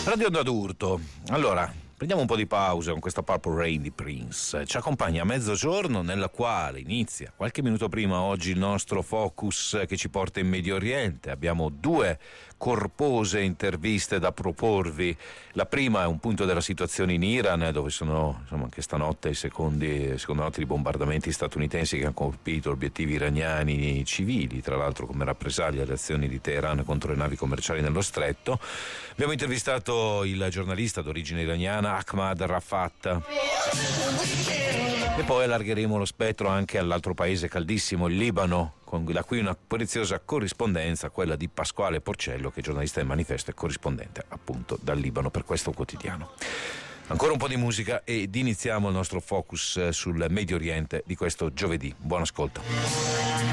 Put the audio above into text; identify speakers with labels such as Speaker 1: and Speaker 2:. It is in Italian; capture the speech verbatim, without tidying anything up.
Speaker 1: Radio da D'Urto. Allora, prendiamo un po' di pausa con questa Purple Rain di Prince. Ci accompagna a mezzogiorno, nella quale inizia qualche minuto prima oggi il nostro focus che ci porta in Medio Oriente. Abbiamo due corpose interviste da proporvi. La prima è un punto della situazione in Iran, dove sono insomma anche stanotte i secondi seconda notte di bombardamenti statunitensi che hanno colpito obiettivi iraniani civili, tra l'altro come rappresaglia alle azioni di Teheran contro le navi commerciali nello stretto. Abbiamo intervistato il giornalista d'origine iraniana Ahmad Rafat e poi allargheremo lo spettro anche all'altro paese caldissimo, il Libano, con la cui una preziosa corrispondenza, quella di Pasquale Porcello, che è giornalista del Manifesto e corrispondente appunto dal Libano per questo quotidiano. Ancora un po' di musica ed iniziamo il nostro focus sul Medio Oriente di questo giovedì. Buon ascolto.